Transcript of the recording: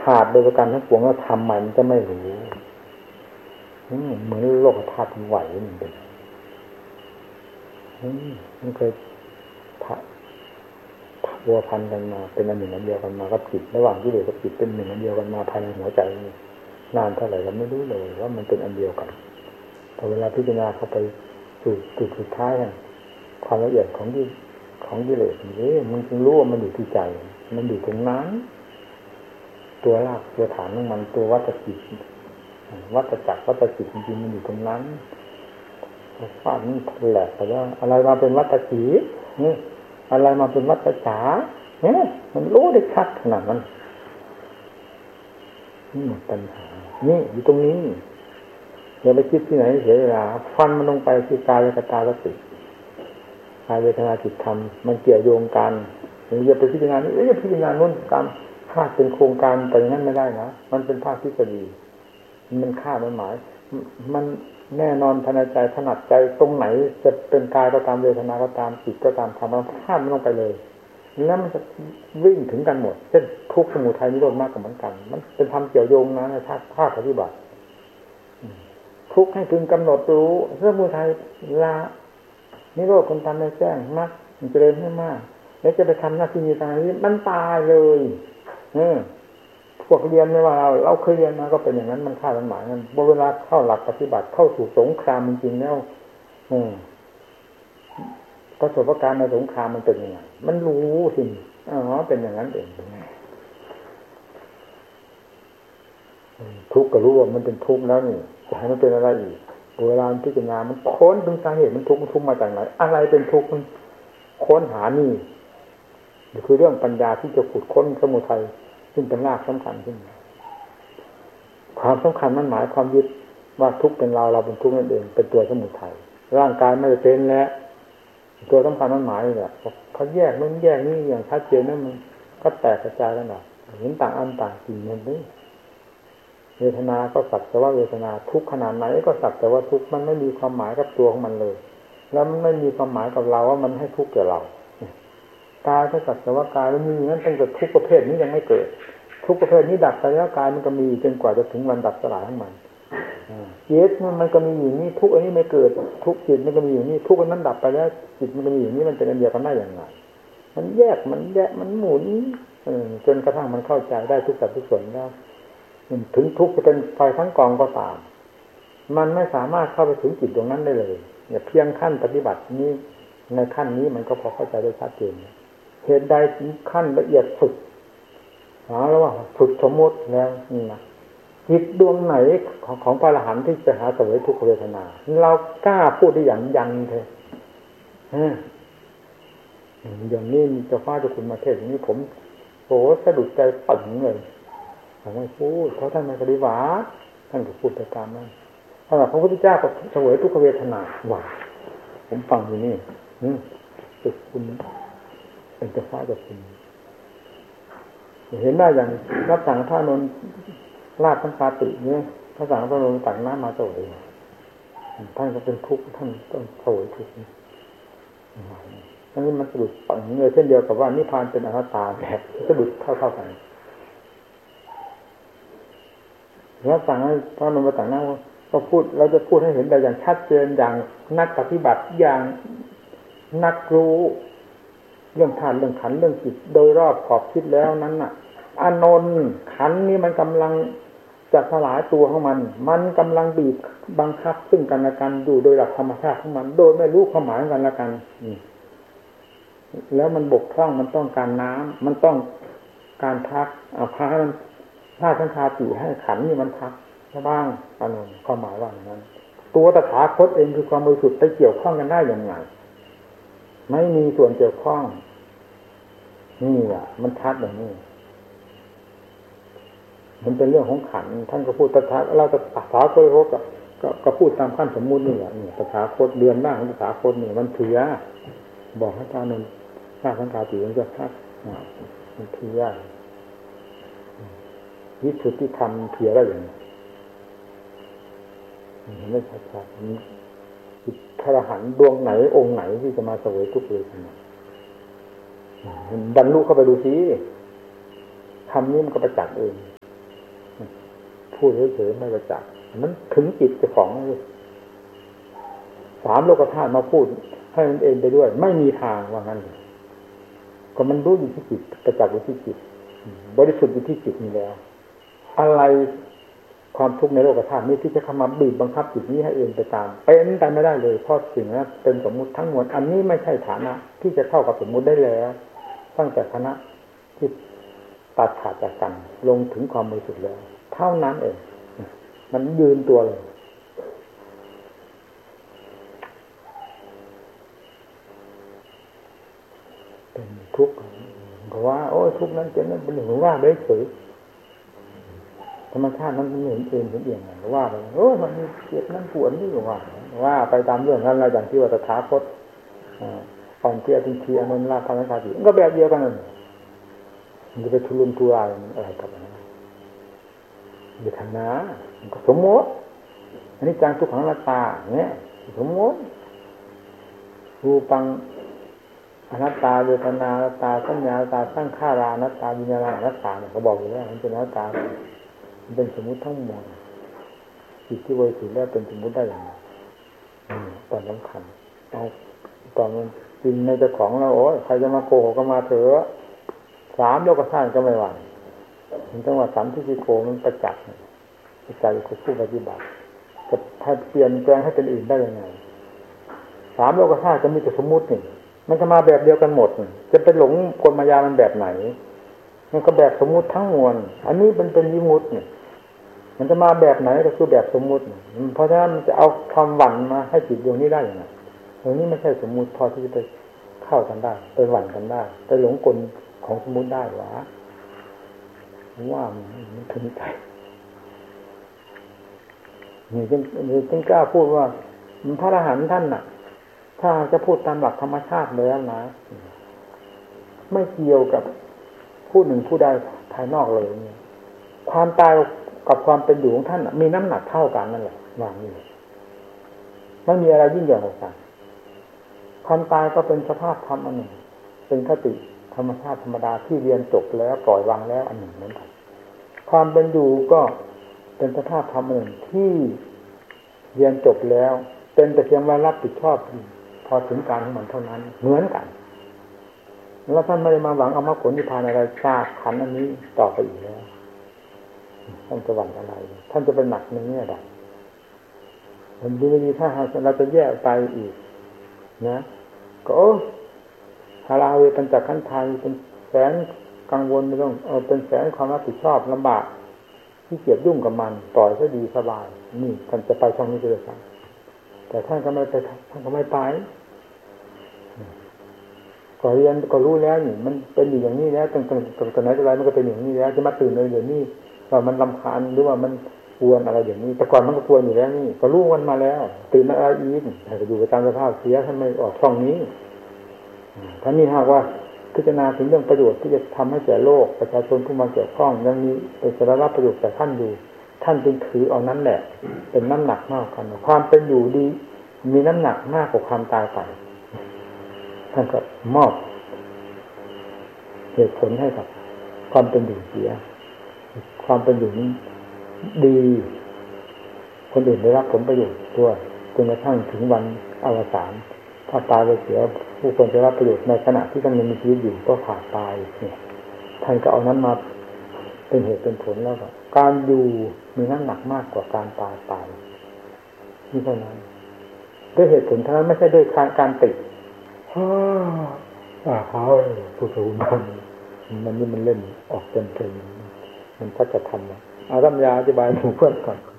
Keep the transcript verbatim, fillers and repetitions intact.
ขาดโดยประการทั้งปวงแล้วทำไมมันจะไม่รู้เหมือนโลกธาตุไหวมันเป็นมันเคยพัวพันกันมาเป็นอันหนึ่งอันเดียวกันมากับจิตระหว่างที่เหลือกับจิตเป็นหนึ่งอันเดียวกันมาภายในหัวใจนานเท่าไหร่เราไม่รู้เลยว่ามันเป็นอันเดียวกันพอเวลาพิจารณาเข้าไปสู่จุดสุดท้ายความละเอียดของที่ของกิเลสนี่มันจึงรู้ว่ามันอยู่ที่ใจมันอยู่ตรงนั้นตัวรากตัวฐานของมันตัววัฏจิตวัฏจักรวัฏจิตจริงๆมันอยู่ตรงนั้นฟาดนี่แหลกไปแล้วอะไรมาเป็นวัฏจิตนี่อะไรมาเป็นวัฏจ๋าเนี่ยมันรู้ได้ชัดขนาดนั้นนี่หมดปัญหานี่อยู่ตรงนี้อย่าไปคิดที่ไหนเสียเวลาฟันมันลงไปที่กายกับตาและจิตกายเวทนาจิตธรรมมันเกี่ยวโยงกันอย่าไปพิจารณานี่เอ้ยพิจารณาโน้นกรรมภาคเป็นโครงการแต่อย่างนั้นไม่ได้นะมันเป็นภาคทฤษฎีมันค่ามันหมายมันแน่นอนภายในใจถนัดใจตรงไหนจะเป็นกายก็ตามเวทนาก็ตามจิตก็ตามธรรมมันพลาดมันลงไปเลยแล้วมันจะวิ่งถึงกันหมดเช่นทุกข์สมุทัยนิโรธมรรคเหมือนกันมันเป็นธรรมเกี่ยวโยงนะในภาคภาคปฏิบัติทุกข์ให้พึงกำหนดรู้สมุทัยละนิโรธคนทำให้แจ้งมรรคมันเจริญให้มากแล้วจะไปทำหน้าที่นี้ทางนี้มันตายเลยเออพวกเรียนไม่ว่าเราเราเคยเรียนมาก็เป็นอย่างนั้นมันค่ามันหมายนั้นเวลาเข้าหลักปฏิบัติเข้าสู่สงครามจริงๆแล้วอืมประสบการณ์ในสงครามมันเป็นยังไงมันรู้สิอ๋อเป็นอย่างนั้นเองทุกข์ก็รู้ว่ามันเป็นทุกข์แล้วนี่จะให้มันเป็นอะไรอีกเวลาพิจารณามันค้นถึงสาเหตุมันทุกข์มันทุกข์มาจากไหนอะไรเป็นทุกข์มันค้นหานี่นี่คือเรื่องปัญญาที่จะขุดค้นสมุทัยซึ่งเป็นรากสำคัญขึ้นความสำคัญมันหมายความยึดว่าทุกข์เป็นเราเราเป็นทุกข์นั่นเองเป็นตัวสมุทัยร่างกายไม่ได้เป็นแล้วตัวสำคัญมันหมายนี่แหละเขาแยกนู้นแยกนี่อย่างชัดเจนนั่นมันก็แตกกระจายกันหรอกเห็นต่างอันต่างจริงนั่นนี่เวทนาก็สักแต่ว่าเวทนาทุกข์ขนาดไหนก็สักแต่ว่าทุกข์มันไม่มีความหมายกับตัวของมันเลยแล้วมันไม่มีความหมายกับเราว่ามันให้ทุกข์แก่เรากายก็สักแต่ว่ากายแล้วมีอย่างนั้นตั้งแต่ทุกประเภทนี้ยังไม่เกิดทุกประเภทนี้ดับไปแล้วกายมันก็มีจนกว่าจะถึงวันดับสลายของมันจิตมันก็มีอยู่นี่ทุกอันนี้ไม่เกิดทุกจิตมันก็มีอยู่นี่ทุกอันนั้นดับไปแล้วจิตมันก็มีอยู่นี่มันเป็นอันเดียวกันได้อย่างไรมันแยกมันแยกมันหมุนจนกระทั่งมันเข้าใจได้ทุกสัดทุกส่วนแล้วถึงทุกจะเป็นไฟทั้งกองก็ตามมันไม่สามารถเข้าไปถึงจิตตรงนั้นได้เลยเนี่ยเพียงขั้นปฏิบัตินี้ในขั้นนี้มันก็พอเข้าใจได้ชัดเจนเหตุใดถึงขั้นละเอียดฝึกหาแล้วว่าฝึกสมมติแล้วนี่นะจิตดวงไหนของของพระอรหันต์ที่จะหาเสวยทุกขเวทนาเรากล้าพูดได้อย่างยันเถอะอย่างนี้มีเจ้าฟ้าเจ้าคุณมาเทศอย่างนี้ผมโหสะดุดใจปั่นเลยผมไม่พูดเพราะท่านไม่ปฏิบัติท่านก็พูดไปตามนั้นถ้าพระพุทธเจ้าก็เสวยทุกขเวทนาว่าผมฟังอยู่นี่จุดคุณเป็นเจ้าฟ้าเจ้าคุณเห็นได้อย่างรับสั่งพระนนท์ราชสังฆาติเนี่ยพระสั่งพระนนท์ตักน้ำมาเสวยท่านก็เป็นทุกข์ท่านต้องเสวยทุกข์อันนี้มันสะดุดปังเลยเช่นเดียวกับว่านิพพานเป็นอนัตตาแบบสะดุดเท่าๆกันแล้วสั่งให้พระนนท์มาตักน้ำก็พูดเราจะพูดให้เห็นได้อย่างชัดเจนอย่างนักปฏิบัติอย่างนักรู้เรื่องธาตุเรื่องขันธ์เรื่องจิตโดยรอบขอบคิดแล้วนั้นน่ะอานนท์ขันธ์นี้มันกำลังจะสลายตัวของมันมันกำลังบีบบังคับซึ่งกันและกันอยู่โดยหลักธรรมชาติของมันโดยไม่รู้ความหมายกันและกันแล้วมันบกพร่องมันต้องการน้ำมันต้องการพักเอาพักให้มันธาตุสังขารติให้ขันธ์นี่มันพักบ้างอานนท์ความหมายว่าอย่างนั้นตัวตถาคตเองคือความบริสุทธิ์ไปเกี่ยวข้องกันได้อย่างไรไม่มีส่วนเกี่ยวข้องนี่แหละมันชัดอย่างนี้มันเป็นเรื่องของขันธ์ท่านก็พูดตถาเราตถาคตก็ก็ก็พูดตามขั้นสมมุตินี่แหละนี่ตถาคตเดือนหน้าของตถาคตนี่มันเถื่อบอกให้ท่านนั้นถ้าสังขารติมันจะพักมันเถื่อวิสุทธิธรรมเถื่อได้อย่างไรเห็นไหมชัดๆพระอรหันต์ดวงไหนองค์ไหนที่จะมาเสวยทุกข์เลยนะบรรลุเข้าไปดูสิคำนี้มันก็ประจักษ์เองพูดเฉยๆไม่ประจักษ์มันถึงจิตเจ้าของเลยสามโลกธาตุมาพูดให้มันเองไปด้วยไม่มีทางว่างั้นก็มันรู้อยู่ที่จิตประจักษ์อยู่ที่จิตบริสุทธิ์อยู่ที่จิตนี่แล้วอะไรความทุกข์ในโลกธาตุนี้ที่จะเข้ามาบีบบังคับจิตนี้ให้เองไปตามเป็นไปไม่ได้เลยเพราะสิ่งนั้นเป็นสมมุติทั้งมวลอันนี้ไม่ใช่ฐานะที่จะเข้ากับสมมุติได้แล้วตั้งแต่คณะที่ตัดขาดจากกันลงถึงความบริสุทธิ์แล้วเท่านั้นเองมันยืนตัวเลยเป็นทุกข์เพราะว่าโอ้ทุกข์นั้นเป็นนั้นเป็นหนึ่งว่าไม่เฉยธรรมชาตินั้นมันเห็นเองเห็นเองว่าไปโอ้มันเจ็บนั่นปวดนี่ว่าว่าไปตามเรื่องนั้นอะไรอย่างที่ว่าตถาคตอ่อนเกียรติทีอนุนราภาคาติก็แบบเดียวกันนั่นมันจะไปทุรุนทุรายอะไรกับมันเดี๋ยวทางนะมันก็สมมติอันนี้จังทุกขังอนัตตาเนี่ยสมมติรูปังอนัตตาเวทนาอนัตตาสัญญาอนัตตาสังขาราอนัตตาวิญญาณอนัตตาเนี่ยเขาบอกอยู่แล้วมันเป็นอนัตตามันเป็นสมมุติทั้งมวลจิตที่บริสุทธิ์แล้วเป็นสมมุติได้อย่างไรตอนสำคัญเอาตอนมันจริงในเจ้าของเราโอ้ยใครจะมาโกหกก็มาเถอะสามโลกธาตุก็ไม่หวั่นมันต้องว่าสามที่สิโกมันประจักษ์ประจักษ์กับผู้ปฏิบัติจะให้เปลี่ยนแปลงให้เป็นอื่นได้ยังไงสามโลกธาตุจะมีแต่สมมุตินี่มันจะมาแบบเดียวกันหมดจะไปหลงกลมายามันแบบไหนมันก็แบบสมมุติทั้งมวลอันนี้มันเป็นวิมุตติเนี่ยมันจะมาแบบไหนก็คือแบบสมมุติเพราะฉะนั้นมันจะเอาความหวั่นมาให้จิตดวงนี้ได้ยังไงตรงนี้ไม่ใช่สมมุติพอที่จะไปเข้ากันได้ไปหวั่นกันได้ไปหลงกลของสมมุติได้หรอว่ามันถึงใจนี่จึงจึงกล้าพูดว่าพระอรหันต์ท่านน่ะถ้าจะพูดตามหลักธรรมชาติแล้วนะไม่เกี่ยวกับผู้หนึ่งผู้ใดภายนอกเลยเนี่ยความตายกับความเป็นอยู่ของท่านมีน้ำหนักเท่ากันนั่นแหละวางนี่ไม่มีอะไรยิ่งใหญ่กว่ากันความตายก็เป็นสภาพธรรมอันหนึ่งเป็นคติธรรมชาติธรรมดาที่เรียนจบแล้วปล่อยวางแล้วอันหนึ่งเหมือนกันความเป็นอยู่ก็เป็นสภาพธรรมอันหนึ่งที่เรียนจบแล้วเป็นแต่เพียงว่ารับผิดชอบพอถึงการของมันเท่านั้นเหมือนกันแล้วท่านไม่ได้มาหวังเอามรรคผลนิพพานอะไรจากขันธ์อันนี้ต่อไปอีกแล้วท่านจะหวังอะไรท่านจะเป็นหนักในแง่ใดมันดีไม่ดีถ้าเราจะแยกไปอีกนะก็ฮาราเวปัญจขันธ์ไทยเป็นแสนกังวลไม่ต้องเออเป็นแสนความรับผิดชอบลำบากที่เกียจยุ่งกับมันปล่อยซะดีสบายนี่ท่านจะไปช่องนี้เลยครับแต่ท่านก็ไม่ไปท่านก็ไม่ไปก็เรียนก็รู้แล้วนี่มันเป็นอยู่อย่างนี้แล้วตั้งแต่ตั้งแต่ไหนแต่ไรมันก็เป็นอย่างนี้แล้วจะมาตื่นเลยเดี๋ยวนี้ว่ามันรำคาญหรือว่ามันกวนอะไรอย่างนี้แต่ก่อนมันก็กวนอยู่แล้วนี่ก็รู้มันมาแล้วตื่นอะไรอีกแต่ก็อยู่ไปตามสภาพเสียท่านไม่ออกช่องนี้ท่านนี่หากว่าพิจารณาถึงเรื่องประโยชน์ที่จะทำให้แก่โลกประชาชนผู้มาเกี่ยวข้องยังมีเป็นสาระประโยชน์แต่ท่านอยู่ท่านจึงถือเอานั้นแหละเป็นน้ำหนักมากกันความเป็นอยู่ดีมีน้ำหนักมากกว่าความตายไปท่านก็มอบเหตุผลให้กับความเป็นอยู่เสียความเป็นอยู่นี้ดีคนอื่นได้รับผลประโยชน์ด้วยจนกระทั่งถึงวันอวสานถ้าตายไปเสียผู้คนจะรับประโยชน์ในขณะที่ท่านยังมีชีวิตอยู่ก็ขาดตายเนี่ยท่านก็เอานั้นมาเป็นเหตุเป็นผลแล้วก็การอยู่มีน้ำหนักมากกว่าการตายไปนี่เท่านั้นด้วยเหตุผลเท่านั้นไม่ใช่ด้วยการติดฮ่าเขาผู้สูงมันมันนี่มันเล่นออกเต็มเต็มมันก็จะทำนะอารัมยาอธิบายหมู่เพื่อนก่อน